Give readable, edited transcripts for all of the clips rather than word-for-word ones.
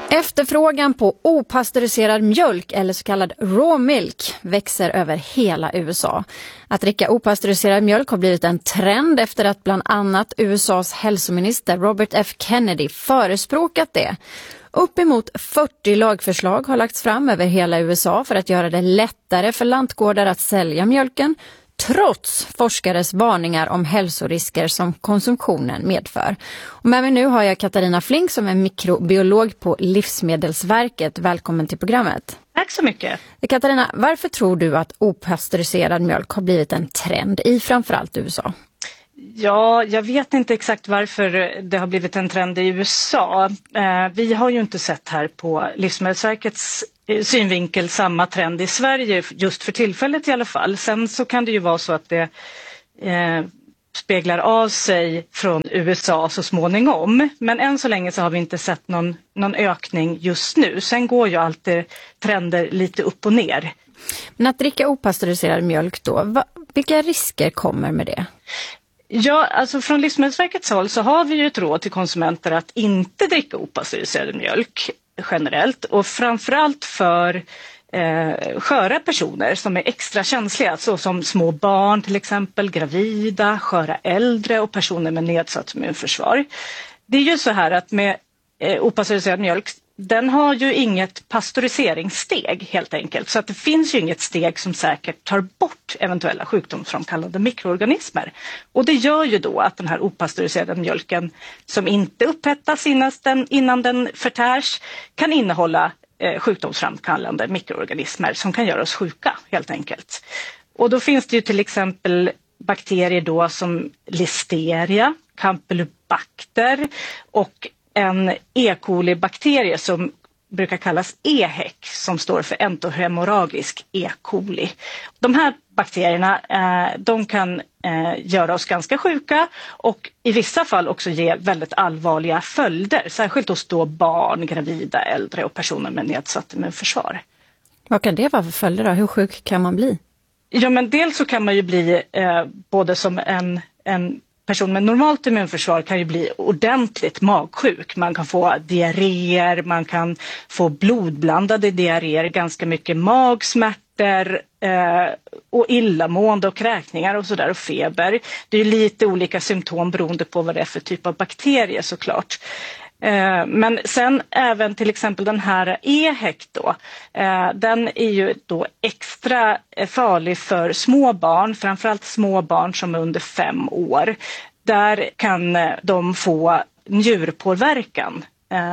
Efterfrågan på opastöriserad mjölk eller så kallad raw milk växer över hela USA. Att dricka opastöriserad mjölk har blivit en trend efter att bland annat USAs hälsominister Robert F. Kennedy förespråkat det. Uppemot 40 lagförslag har lagts fram över hela USA för att göra det lättare för lantgårdar att sälja mjölken, trots forskares varningar om hälsorisker som konsumtionen medför. Och med mig nu har jag Katarina Flink som är mikrobiolog på Livsmedelsverket. Välkommen till programmet. Tack så mycket. Katarina, varför tror du att opastöriserad mjölk har blivit en trend i framförallt USA? Ja, jag vet inte exakt varför det har blivit en trend i USA. Vi har ju inte sett här på Livsmedelsverkets synvinkel samma trend i Sverige just för tillfället i alla fall. Sen så kan det ju vara så att det speglar av sig från USA så småningom. Men än så länge så har vi inte sett någon ökning just nu. Sen går ju alltid trender lite upp och ner. Men att dricka opastöriserad mjölk då, vilka risker kommer med det? Ja, alltså från Livsmedelsverkets håll så har vi ju ett råd till konsumenter att inte dricka opastöriserad mjölk generellt. Och framförallt för sköra personer som är extra känsliga, så som små barn till exempel, gravida, sköra äldre och personer med nedsatt immunförsvar. Det är ju så här att med opastöriserad mjölk, den har ju inget pastöriseringssteg helt enkelt. Så att det finns ju inget steg som säkert tar bort eventuella sjukdomsframkallande mikroorganismer. Och det gör ju då att den här opastöriserade mjölken som inte upphettas innan den förtärs kan innehålla sjukdomsframkallande mikroorganismer som kan göra oss sjuka helt enkelt. Och då finns det ju till exempel bakterier då som Listeria, Campylobacter och en E. coli-bakterie som brukar kallas EHEC som står för entohemorragisk E. coli. De här bakterierna de kan göra oss ganska sjuka och i vissa fall också ge väldigt allvarliga följder. Särskilt hos då barn, gravida, äldre och personer med nedsatt immunförsvar. Vad kan det vara för följder då? Hur sjuk kan man bli? Ja, men dels så kan man ju bli både som en person med normalt immunförsvar kan ju bli ordentligt magsjuk. Man kan få diarréer, man kan få blodblandade diarréer, ganska mycket magsmärtor och illamående och kräkningar och sådär och feber. Det är ju lite olika symptom beroende på vad det är för typ av bakterie såklart. Men sen även till exempel den här EHEC då, den är ju då extra farlig för små barn, framförallt små barn som är under 5 år. Där kan de få njurpåverkan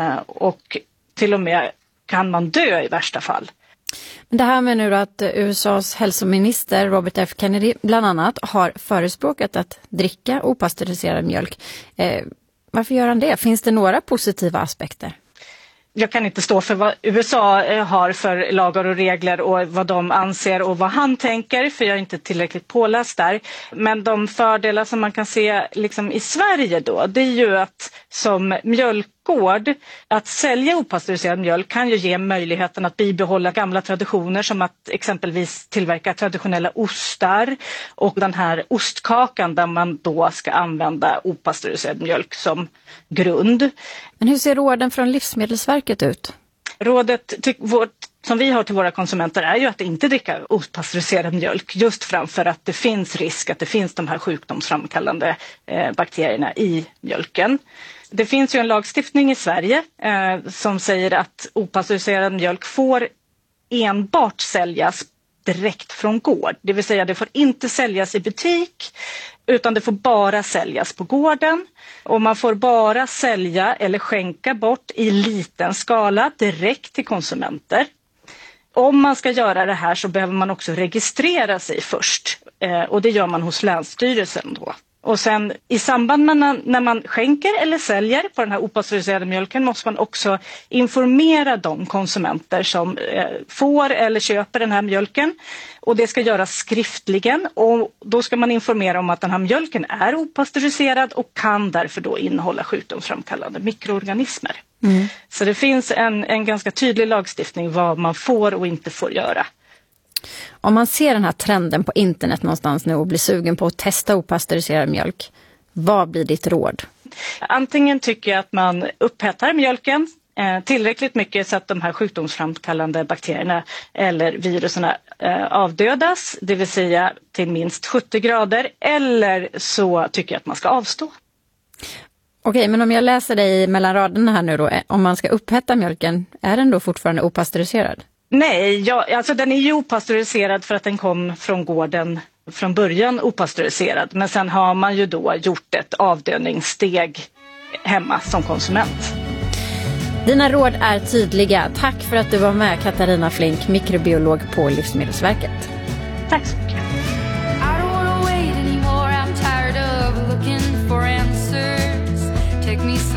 och till och med kan man dö i värsta fall. Men det här med nu att USAs hälsominister Robert F. Kennedy bland annat har förespråkat att dricka opastöriserad mjölk. Varför gör han det? Finns det några positiva aspekter? Jag kan inte stå för vad USA har för lagar och regler och vad de anser och vad han tänker, för jag är inte tillräckligt påläst där. Men de fördelar som man kan se liksom i Sverige då, det är ju att som mjölkgård att sälja opastöriserad mjölk kan ju ge möjligheten att bibehålla gamla traditioner som att exempelvis tillverka traditionella ostar och den här ostkakan där man då ska använda opastöriserad mjölk som grund. Men hur ser råden från Livsmedelsverket ut? Rådet som vi har till våra konsumenter är ju att inte dricka opastöriserad mjölk just framför att det finns risk att det finns de här sjukdomsframkallande bakterierna i mjölken. Det finns ju en lagstiftning i Sverige som säger att opastöriserad mjölk får enbart säljas direkt från gård. Det vill säga det får inte säljas i butik utan det får bara säljas på gården. Och man får bara sälja eller skänka bort i liten skala direkt till konsumenter. Om man ska göra det här så behöver man också registrera sig först. Och det gör man hos Länsstyrelsen då. Och sen i samband med när man skänker eller säljer på den här opastöriserade mjölken måste man också informera de konsumenter som får eller köper den här mjölken. Och det ska göras skriftligen och då ska man informera om att den här mjölken är opastöriserad och kan därför då innehålla sjukdomsframkallande mikroorganismer. Så det finns en ganska tydlig lagstiftning vad man får och inte får göra. Om man ser den här trenden på internet någonstans nu och blir sugen på att testa opastöriserad mjölk, vad blir ditt råd? Antingen tycker jag att man upphettar mjölken tillräckligt mycket så att de här sjukdomsframkallande bakterierna eller viruserna avdödas, det vill säga till minst 70 grader, eller så tycker jag att man ska avstå. Okej, men om jag läser dig mellan raderna här nu då, om man ska upphetta mjölken, är den då fortfarande opastöriserad? Nej, alltså den är ju opastöriserad för att den kom från gården från början opastöriserad. Men sen har man ju då gjort ett avdöningssteg hemma som konsument. Dina råd är tydliga. Tack för att du var med, Katarina Flink, mikrobiolog på Livsmedelsverket. Tack så mycket. Take me